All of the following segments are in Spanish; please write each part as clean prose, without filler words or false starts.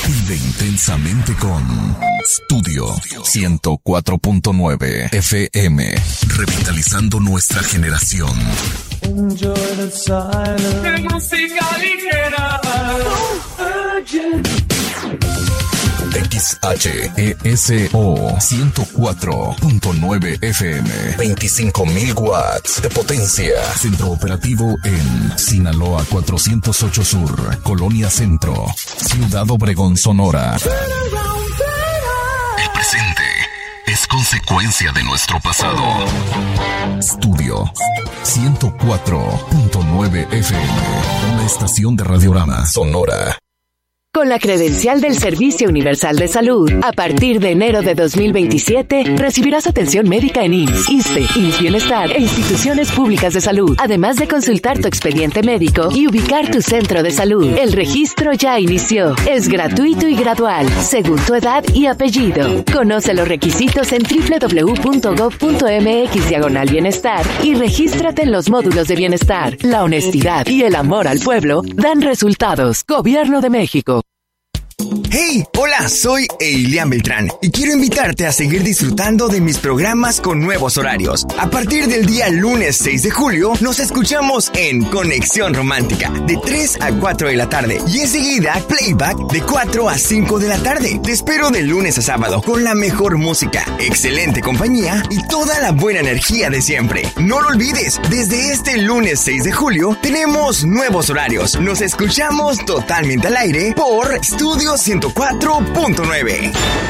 Vive intensamente con Studio 104.9 FM, revitalizando nuestra generación. Enjoy the silence. Música ligera. XHESO 104.9 FM, 25.000 watts de potencia. Centro operativo en Sinaloa 408 Sur, Colonia Centro, Ciudad Obregón, Sonora. El presente es consecuencia de nuestro pasado. Studio 104.9 FM, una estación de Radiorama Sonora. Con la credencial del Servicio Universal de Salud, a partir de enero de 2027, recibirás atención médica en IMSS, ISSSTE, IMSS Bienestar e instituciones públicas de salud, además de consultar tu expediente médico y ubicar tu centro de salud. El registro ya inició. Es gratuito y gradual, según tu edad y apellido. Conoce los requisitos en www.gov.mx/bienestar y regístrate en los módulos de bienestar. La honestidad y el amor al pueblo dan resultados. Gobierno de México. Hey, hola, soy Eilian Beltrán y quiero invitarte a seguir disfrutando de mis programas con nuevos horarios. A partir del día lunes 6 de julio, nos escuchamos en Conexión Romántica, de 3 a 4 de la tarde. Y enseguida, Playback, de 4 a 5 de la tarde. Te espero de lunes a sábado con la mejor música, excelente compañía y toda la buena energía de siempre. No lo olvides, desde este lunes 6 de julio, tenemos nuevos horarios. Nos escuchamos totalmente al aire por Studio 104.9.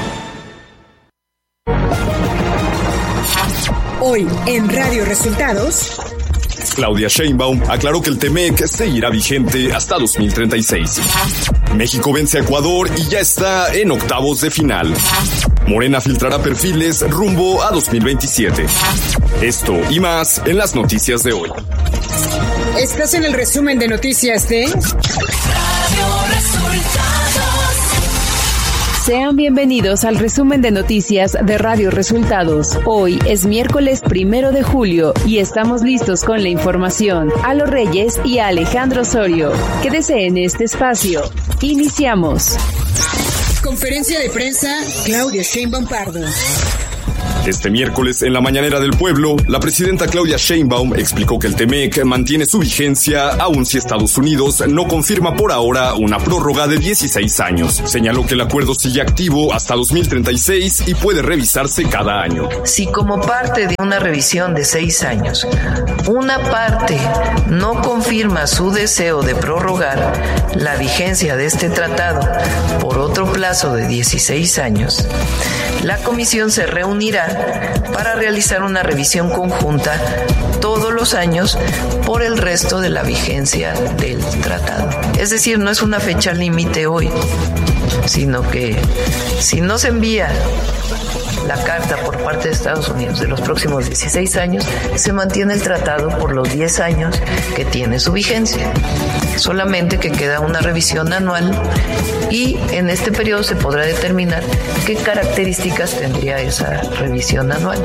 Hoy en Radio Resultados, Claudia Sheinbaum aclaró que el TEMEC seguirá vigente hasta 2036. México vence a Ecuador y ya está en octavos de final. Morena filtrará perfiles rumbo a 2027. Esto y más en las noticias de hoy. estás en el resumen de noticias de Radio Resultados. Sean bienvenidos al resumen de noticias de Radio Resultados. Hoy es miércoles 1 de julio y estamos listos con la información. A los Reyes y a Alejandro Osorio. Quédese en este espacio. Iniciamos. Conferencia de prensa, Claudia Sheinbaum Pardo. Este miércoles, en la Mañanera del Pueblo, la presidenta Claudia Sheinbaum explicó que el TEMEC mantiene su vigencia aun si Estados Unidos no confirma por ahora una prórroga de 16 años. Señaló que el acuerdo sigue activo hasta 2036 y puede revisarse cada año. Si como parte de una revisión de 6 años, una parte no confirma su deseo de prorrogar la vigencia de este tratado por otro plazo de 16 años, la Comisión se reunirá para realizar una revisión conjunta todos los años por el resto de la vigencia del tratado. Es decir, no es una fecha límite hoy, sino que si no se envía la carta por parte de Estados Unidos de los próximos 16 años, se mantiene el tratado por los 10 años que tiene su vigencia. Solamente que queda una revisión anual y en este periodo se podrá determinar qué características tendría esa revisión anual.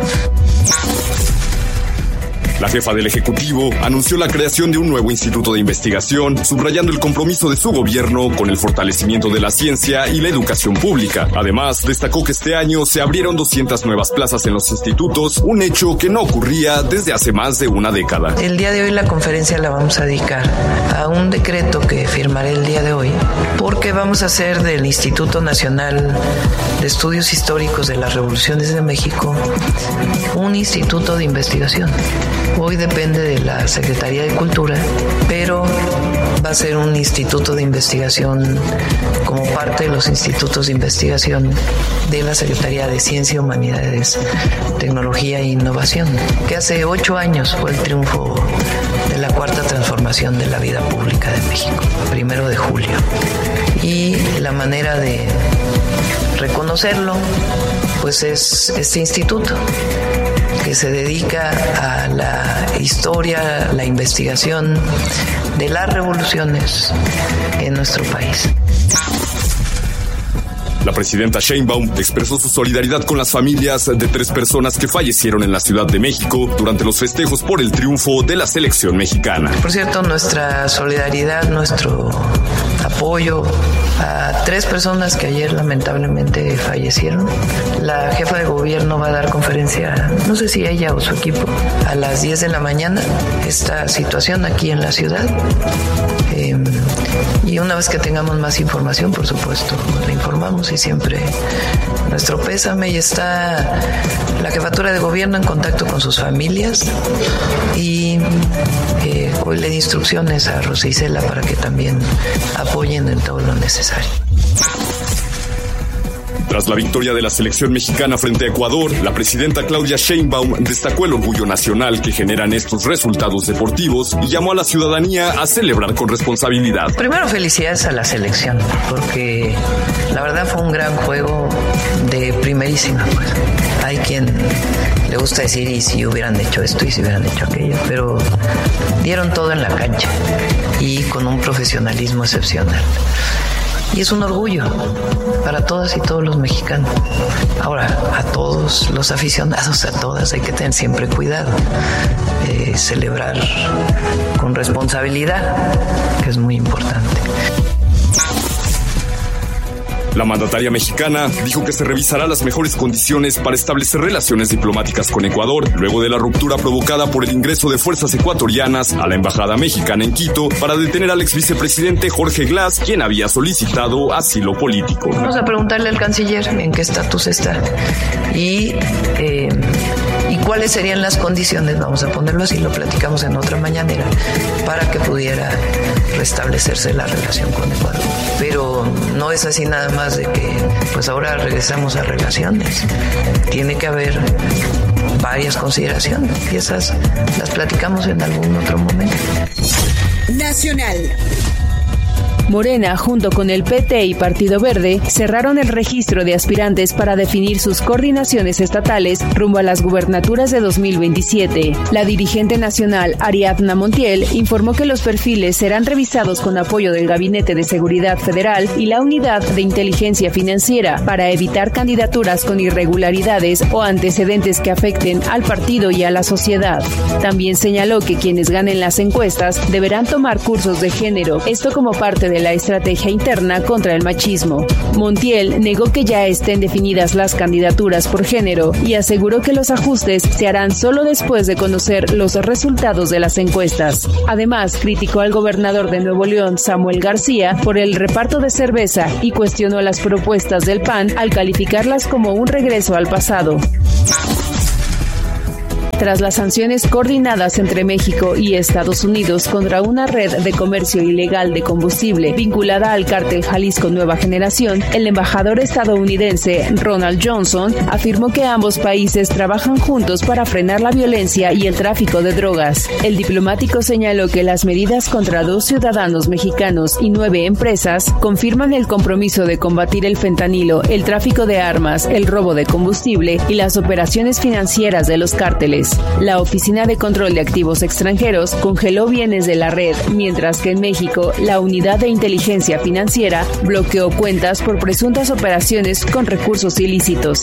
La jefa del Ejecutivo anunció la creación de un nuevo instituto de investigación, subrayando el compromiso de su gobierno con el fortalecimiento de la ciencia y la educación pública. Además, destacó que este año se abrieron 200 nuevas plazas en los institutos, un hecho que no ocurría desde hace más de una década. El día de hoy la conferencia la vamos a dedicar a un decreto que firmaré el día de hoy, porque vamos a hacer del Instituto Nacional de Estudios Históricos de las Revoluciones de México un instituto de investigación. Hoy depende de la Secretaría de Cultura, pero va a ser un instituto de investigación como parte de los institutos de investigación de la Secretaría de Ciencia, Humanidades, Tecnología e Innovación, que hace 8 años fue el triunfo de la cuarta transformación de la vida pública de México, 1 de julio. Y la manera de reconocerlo, pues es este instituto, que se dedica a la historia, la investigación de las revoluciones en nuestro país. La presidenta Sheinbaum expresó su solidaridad con las familias de 3 personas que fallecieron en la Ciudad de México durante los festejos por el triunfo de la selección mexicana. Por cierto, nuestra solidaridad, nuestro apoyo a 3 personas que ayer lamentablemente fallecieron. La jefa de gobierno va a dar conferencia, no sé si ella o su equipo, a las 10 de la mañana, esta situación aquí en la ciudad. Y una vez que tengamos más información, por supuesto, le informamos, y siempre nuestro pésame, y está la jefatura de gobierno en contacto con sus familias, y hoy le di instrucciones a Rosa Isela para que también apoyen en todo lo necesario. Tras la victoria de la selección mexicana frente a Ecuador, la presidenta Claudia Sheinbaum destacó el orgullo nacional que generan estos resultados deportivos y llamó a la ciudadanía a celebrar con responsabilidad. Primero, felicidades a la selección, porque la verdad fue un gran juego de primerísima. Pues. Hay quien le gusta decir, y si hubieran hecho esto, y si hubieran hecho aquello, pero dieron todo en la cancha y con un profesionalismo excepcional. Y es un orgullo para todas y todos los mexicanos. Ahora, a todos los aficionados, a todas, hay que tener siempre cuidado. Celebrar con responsabilidad, que es muy importante. La mandataria mexicana dijo que se revisará las mejores condiciones para establecer relaciones diplomáticas con Ecuador, luego de la ruptura provocada por el ingreso de fuerzas ecuatorianas a la embajada mexicana en Quito para detener al exvicepresidente Jorge Glass, quien había solicitado asilo político. Vamos a preguntarle al canciller en qué estatus está y cuáles serían las condiciones, vamos a ponerlo así, lo platicamos en otra mañanera, para que pudiera restablecerse la relación con Ecuador. Pero no es así nada más de que pues ahora regresamos a relaciones. Tiene que haber varias consideraciones y esas las platicamos en algún otro momento. Nacional. Morena, junto con el PT y Partido Verde, cerraron el registro de aspirantes para definir sus coordinaciones estatales rumbo a las gubernaturas de 2027. La dirigente nacional Ariadna Montiel informó que los perfiles serán revisados con apoyo del Gabinete de Seguridad Federal y la Unidad de Inteligencia Financiera para evitar candidaturas con irregularidades o antecedentes que afecten al partido y a la sociedad. También señaló que quienes ganen las encuestas deberán tomar cursos de género, esto como parte de la estrategia interna contra el machismo. Montiel negó que ya estén definidas las candidaturas por género y aseguró que los ajustes se harán solo después de conocer los resultados de las encuestas. Además, criticó al gobernador de Nuevo León, Samuel García, por el reparto de cerveza y cuestionó las propuestas del PAN al calificarlas como un regreso al pasado. Tras las sanciones coordinadas entre México y Estados Unidos contra una red de comercio ilegal de combustible vinculada al cártel Jalisco Nueva Generación, el embajador estadounidense Ronald Johnson afirmó que ambos países trabajan juntos para frenar la violencia y el tráfico de drogas. El diplomático señaló que las medidas contra 2 ciudadanos mexicanos y 9 empresas confirman el compromiso de combatir el fentanilo, el tráfico de armas, el robo de combustible y las operaciones financieras de los cárteles. La Oficina de Control de Activos Extranjeros congeló bienes de la red, mientras que en México, la Unidad de Inteligencia Financiera bloqueó cuentas por presuntas operaciones con recursos ilícitos.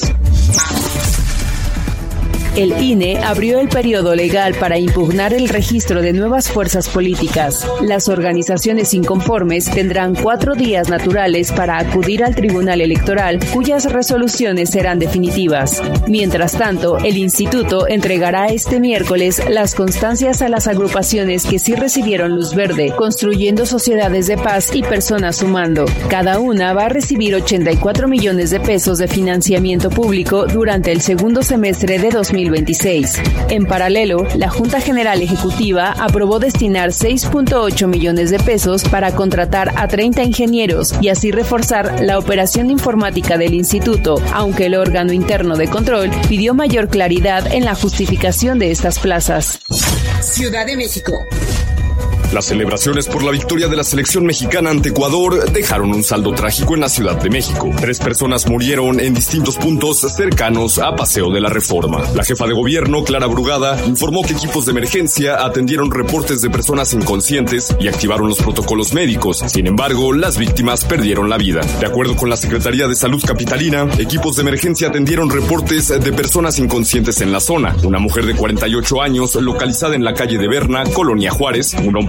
El INE abrió el periodo legal para impugnar el registro de nuevas fuerzas políticas. Las organizaciones inconformes tendrán 4 días naturales para acudir al Tribunal Electoral, cuyas resoluciones serán definitivas. Mientras tanto, el instituto entregará este miércoles las constancias a las agrupaciones que sí recibieron luz verde, construyendo sociedades de paz y personas sumando. Cada una va a recibir 84 millones de pesos de financiamiento público durante el segundo semestre de 2026. En paralelo, la Junta General Ejecutiva aprobó destinar 6.8 millones de pesos para contratar a 30 ingenieros y así reforzar la operación informática del instituto, aunque el órgano interno de control pidió mayor claridad en la justificación de estas plazas. Ciudad de México. Las celebraciones por la victoria de la selección mexicana ante Ecuador dejaron un saldo trágico en la Ciudad de México. 3 personas murieron en distintos puntos cercanos a Paseo de la Reforma. La jefa de gobierno, Clara Brugada, informó que equipos de emergencia atendieron reportes de personas inconscientes y activaron los protocolos médicos. Sin embargo, las víctimas perdieron la vida. De acuerdo con la Secretaría de Salud capitalina, equipos de emergencia atendieron reportes de personas inconscientes en la zona. Una mujer de 48 años, localizada en la calle de Berna, Colonia Juárez, un hombre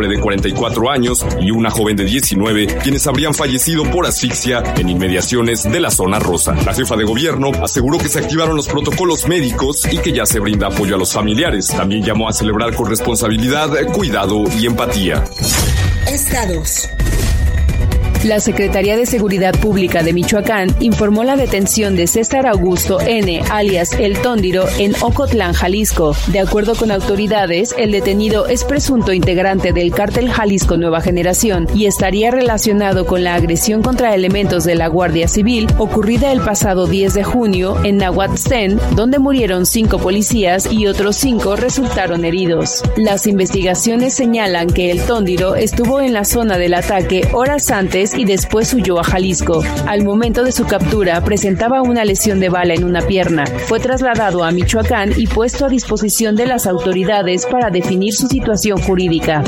hombre de 44 años y una joven de 19, quienes habrían fallecido por asfixia en inmediaciones de la zona rosa. La jefa de gobierno aseguró que se activaron los protocolos médicos y que ya se brinda apoyo a los familiares. También llamó a celebrar con responsabilidad, cuidado y empatía. Estados. La Secretaría de Seguridad Pública de Michoacán informó la detención de César Augusto N., alias El Tóndiro, en Ocotlán, Jalisco. De acuerdo con autoridades, el detenido es presunto integrante del cártel Jalisco Nueva Generación y estaría relacionado con la agresión contra elementos de la Guardia Civil ocurrida el pasado 10 de junio en Nahuatzten, donde murieron 5 policías y otros 5 resultaron heridos. Las investigaciones señalan que El Tóndiro estuvo en la zona del ataque horas antes y después huyó a Jalisco. Al momento de su captura, presentaba una lesión de bala en una pierna. Fue trasladado a Michoacán y puesto a disposición de las autoridades para definir su situación jurídica.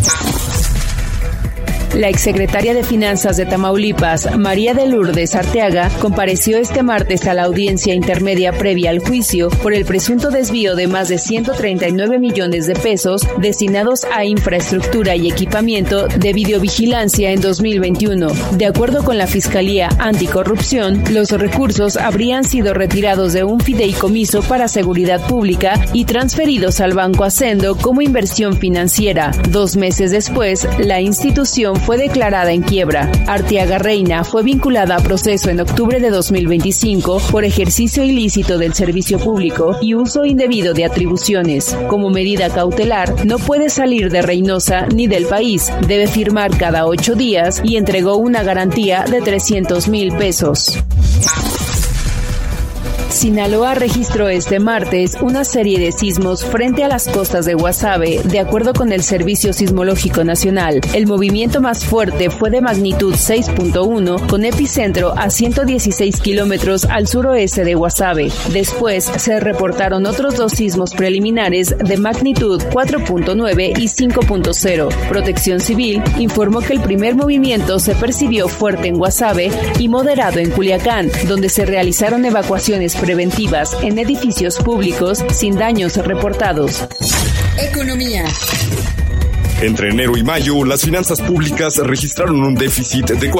La exsecretaria de Finanzas de Tamaulipas, María de Lourdes Arteaga, compareció este martes a la audiencia intermedia previa al juicio por el presunto desvío de más de 139 millones de pesos destinados a infraestructura y equipamiento de videovigilancia en 2021. De acuerdo con la Fiscalía Anticorrupción, los recursos habrían sido retirados de un fideicomiso para seguridad pública y transferidos al Banco Hacendo como inversión financiera. 2 meses después, la institución fue declarada en quiebra. Arteaga Reina fue vinculada a proceso en octubre de 2025 por ejercicio ilícito del servicio público y uso indebido de atribuciones. Como medida cautelar, no puede salir de Reynosa ni del país. Debe firmar cada 8 días y entregó una garantía de 300,000 pesos. Sinaloa registró este martes una serie de sismos frente a las costas de Guasave, de acuerdo con el Servicio Sismológico Nacional. El movimiento más fuerte fue de magnitud 6.1, con epicentro a 116 kilómetros al suroeste de Guasave. Después se reportaron otros 2 sismos preliminares de magnitud 4.9 y 5.0. Protección Civil informó que el primer movimiento se percibió fuerte en Guasave y moderado en Culiacán, donde se realizaron evacuaciones preventivas en edificios públicos sin daños reportados. Economía. Entre enero y mayo, las finanzas públicas registraron un déficit de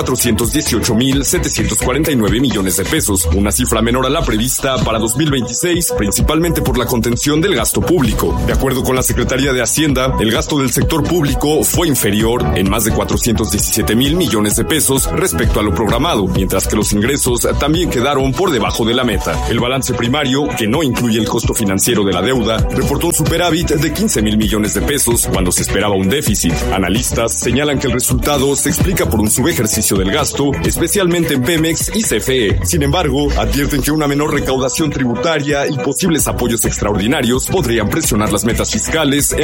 418,749 millones de pesos, una cifra menor a la prevista para 2026, principalmente por la contención del gasto público. De acuerdo con la Secretaría de Hacienda, el gasto del sector público fue inferior en más de 417,000 millones de pesos respecto a lo programado, mientras que los ingresos también quedaron por debajo de la meta. El balance primario, que no incluye el costo financiero de la deuda, reportó un superávit de 15,000 millones de pesos cuando se esperaba un déficit. Analistas señalan que el resultado se explica por un subejercicio del gasto, especialmente en Pemex y CFE. Sin embargo, advierten que una menor recaudación tributaria y posibles apoyos extraordinarios podrían presionar las metas fiscales